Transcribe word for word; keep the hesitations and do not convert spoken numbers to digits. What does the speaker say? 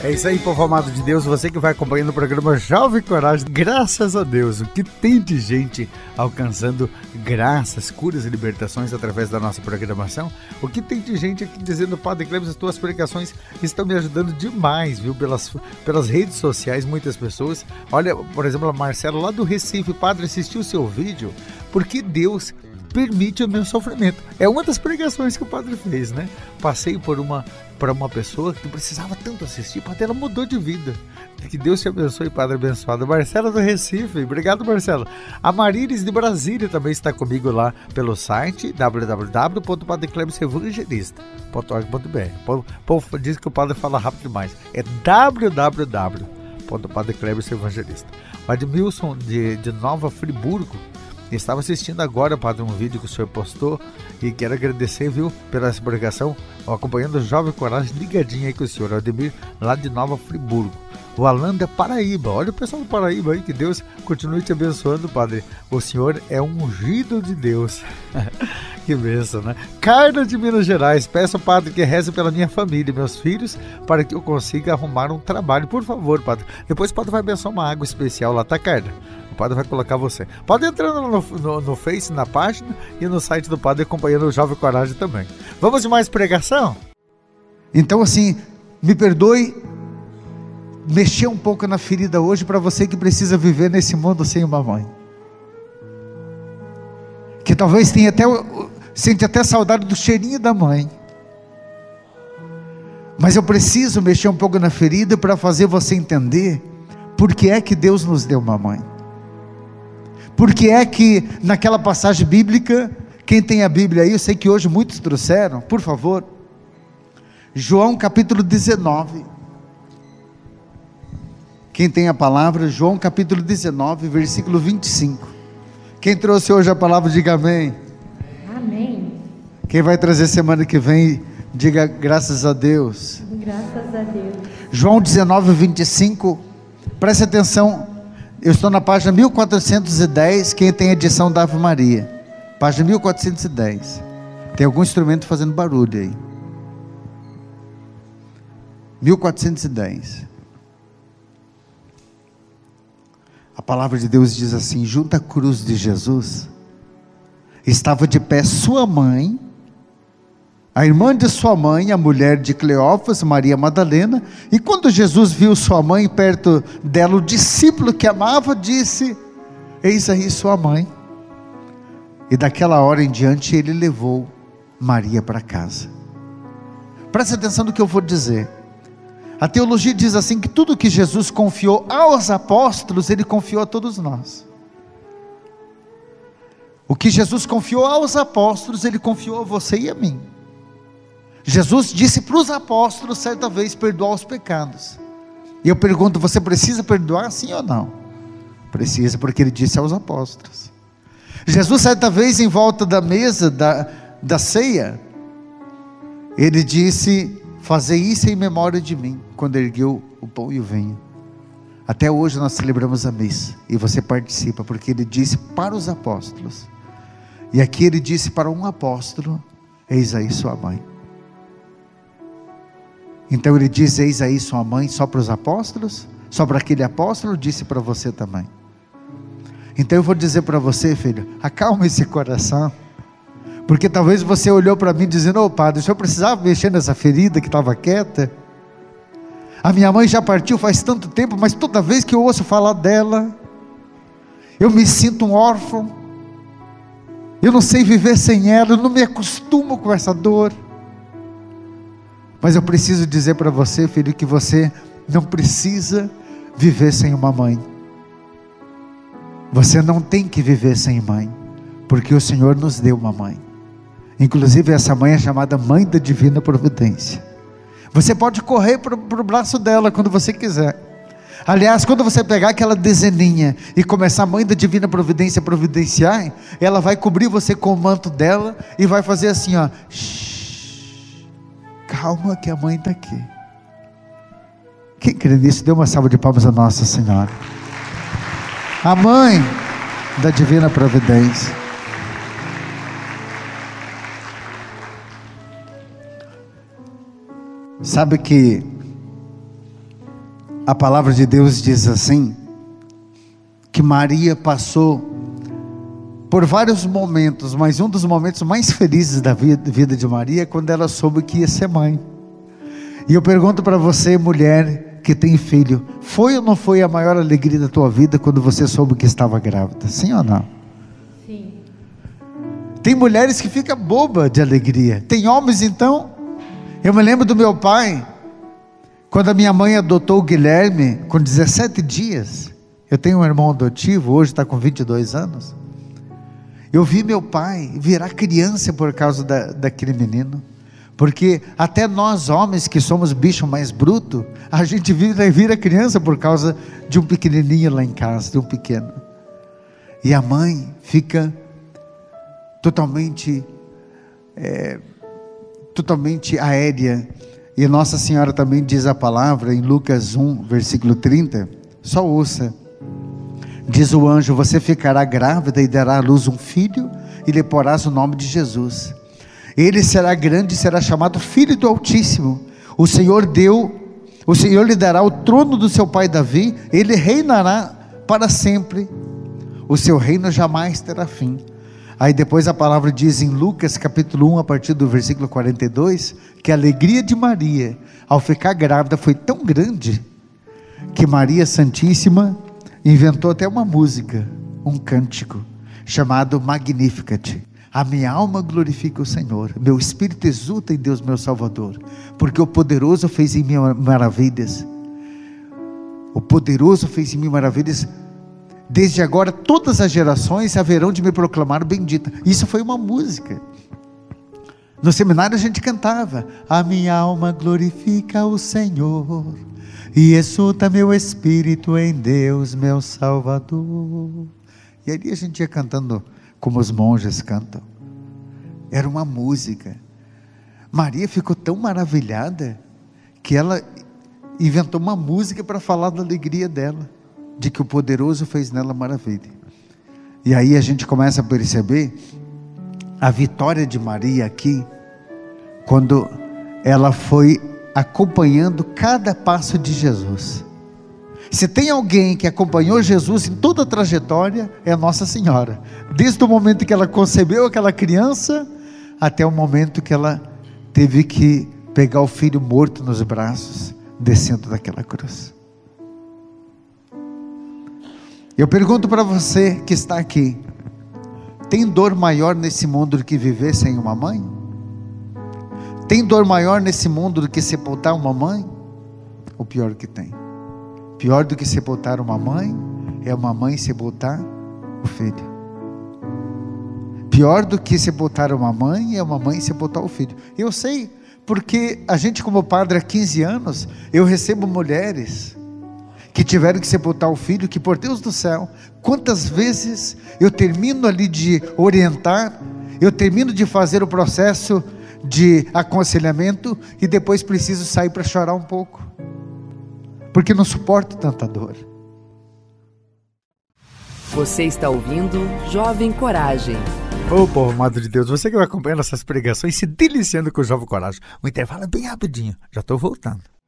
É isso aí, povo amado de Deus, você que vai acompanhando o programa Jovem Coragem, graças a Deus, o que tem de gente alcançando graças, curas e libertações através da nossa programação, o que tem de gente aqui dizendo, Padre Cleber, as tuas pregações estão me ajudando demais, viu, pelas, pelas redes sociais, muitas pessoas, olha, por exemplo, a Marcela lá do Recife, Padre, assistiu o seu vídeo, porque Deus permite o meu sofrimento. É uma das pregações que o padre fez, né? Passei por uma, para uma pessoa que precisava tanto assistir, padre, ela mudou de vida. Que Deus te abençoe, padre abençoado. Marcela do Recife, obrigado, Marcela. A Marílis de Brasília também está comigo lá pelo site w w w ponto padre cleber evangelista ponto org ponto b r. O povo diz que o padre fala rápido demais. É w w w ponto padre cleber evangelista. O Admilson de, de Nova Friburgo estava assistindo agora, padre, um vídeo que o senhor postou e quero agradecer, viu, pela essa publicação, acompanhando o Jovem Coragem, ligadinho aí com o senhor, o Ademir, lá de Nova Friburgo. O Alan da Paraíba, olha o pessoal do Paraíba aí, que Deus continue te abençoando, padre. O senhor é um ungido de Deus. Que bênção, né? Carla de Minas Gerais, peço, padre, que reze pela minha família e meus filhos para que eu consiga arrumar um trabalho, por favor, padre. Depois o padre vai abençoar uma água especial lá, tá, Carla? O padre vai colocar você. Pode entrar no, no, no Face, na página e no site do padre acompanhando o Jovem Coragem também. Vamos de mais pregação? Então, assim, me perdoe mexer um pouco na ferida hoje para você que precisa viver nesse mundo sem uma mãe. Que talvez tenha até, sente até saudade do cheirinho da mãe. Mas eu preciso mexer um pouco na ferida para fazer você entender por que é que Deus nos deu uma mãe. Porque é que naquela passagem bíblica, quem tem a Bíblia aí, eu sei que hoje muitos trouxeram, por favor, João capítulo dezenove, quem tem a palavra, João capítulo dezenove, versículo vinte e cinco, quem trouxe hoje a palavra, diga amém. Amém. Quem vai trazer semana que vem, diga graças a Deus. Graças a Deus. João dezenove, vinte e cinco, preste atenção. Eu estou na página mil quatrocentos e dez, quem tem a edição da Ave Maria, página mil quatrocentos e dez, tem algum instrumento fazendo barulho aí, mil quatrocentos e dez, a palavra de Deus diz assim: junto à cruz de Jesus, estava de pé sua mãe, a irmã de sua mãe, a mulher de Cleófas, Maria Madalena, e quando Jesus viu sua mãe perto dela, o discípulo que amava, disse: eis aí sua mãe. E daquela hora em diante, ele levou Maria para casa. Preste atenção no que eu vou dizer. A teologia diz assim, que tudo que Jesus confiou aos apóstolos, ele confiou a todos nós. O que Jesus confiou aos apóstolos, ele confiou a você e a mim. Jesus disse para os apóstolos certa vez, perdoar os pecados. E eu pergunto, você precisa perdoar, sim ou não? Precisa, porque ele disse aos apóstolos. Jesus certa vez em volta da mesa da, da ceia, ele disse: fazei isso em memória de mim, quando ergueu o pão e o vinho. Até hoje nós celebramos a missa, e você participa, porque ele disse para os apóstolos, e aqui ele disse para um apóstolo: eis aí sua mãe. Então ele diz: eis aí sua mãe, só para os apóstolos? Só para aquele apóstolo? Disse para você também. Então eu vou dizer para você, filho, acalma esse coração, porque talvez você olhou para mim dizendo: ô padre, o senhor precisava mexer nessa ferida que estava quieta? A minha mãe já partiu faz tanto tempo, mas toda vez que eu ouço falar dela, eu me sinto um órfão, eu não sei viver sem ela, eu não me acostumo com essa dor. Mas eu preciso dizer para você, filho, que você não precisa viver sem uma mãe. Você não tem que viver sem mãe, porque o Senhor nos deu uma mãe. Inclusive essa mãe é chamada Mãe da Divina Providência. Você pode correr para o braço dela quando você quiser. Aliás, quando você pegar aquela dezeninha e começar a Mãe da Divina Providência a providenciar, ela vai cobrir você com o manto dela e vai fazer assim, ó, shh, calma que a mãe está aqui. Quem crê nisso, dê uma salva de palmas a Nossa Senhora, a Mãe da Divina Providência. Sabe que a palavra de Deus diz assim, que Maria passou por vários momentos, mas um dos momentos mais felizes da vida de Maria é quando ela soube que ia ser mãe. E eu pergunto para você, mulher que tem filho, foi ou não foi a maior alegria da tua vida quando você soube que estava grávida? Sim ou não? Sim. Tem mulheres que ficam bobas de alegria. Tem homens então. Eu me lembro do meu pai, quando a minha mãe adotou o Guilherme com dezessete dias. Eu tenho um irmão adotivo, hoje está com vinte e dois anos. Eu vi meu pai virar criança por causa da, daquele menino. Porque até nós homens que somos bicho mais bruto, a gente vira, vira criança por causa de um pequenininho lá em casa, de um pequeno. E a mãe fica totalmente, é, totalmente aérea. E Nossa Senhora também diz a palavra em Lucas um, versículo trinta, só ouça. Diz o anjo, você ficará grávida e dará à luz um filho e lhe porás o nome de Jesus. Ele será grande e será chamado Filho do Altíssimo. O Senhor deu, o Senhor lhe dará o trono do seu pai Davi. Ele reinará para sempre. O seu reino jamais terá fim. Aí depois a palavra diz em Lucas capítulo um, a partir do versículo quarenta e dois, que a alegria de Maria, ao ficar grávida, foi tão grande, que Maria Santíssima inventou até uma música, um cântico, chamado Magnificat. A minha alma glorifica o Senhor, meu espírito exulta em Deus meu Salvador, porque o poderoso fez em mim maravilhas, o poderoso fez em mim maravilhas, desde agora todas as gerações haverão de me proclamar bendita. Isso foi uma música, no seminário a gente cantava, a minha alma glorifica o Senhor, e exulta meu espírito em Deus meu Salvador. E ali a gente ia cantando como os monges cantam, era uma música. Maria ficou tão maravilhada, que ela inventou uma música para falar da alegria dela, de que o poderoso fez nela maravilha. E aí a gente começa a perceber, a vitória de Maria aqui, quando ela foi acompanhando cada passo de Jesus. Se tem alguém que acompanhou Jesus em toda a trajetória, é a Nossa Senhora, desde o momento que ela concebeu aquela criança, até o momento que ela teve que pegar o filho morto nos braços, descendo daquela cruz. Eu pergunto para você que está aqui, tem dor maior nesse mundo do que viver sem uma mãe? Tem dor maior nesse mundo do que sepultar uma mãe? O pior que tem, pior do que sepultar uma mãe, é uma mãe sepultar o filho. Pior do que sepultar uma mãe, é uma mãe sepultar o filho. Eu sei, porque a gente como padre há quinze anos, eu recebo mulheres que tiveram que sepultar o filho, que por Deus do céu, quantas vezes eu termino ali de orientar, eu termino de fazer o processo de aconselhamento, e depois preciso sair para chorar um pouco, porque não suporto tanta dor. Você está ouvindo Jovem Coragem. Ô povo amado de Deus, você que vai acompanhando essas pregações, se deliciando com o Jovem Coragem. O intervalo é bem rapidinho, já estou voltando.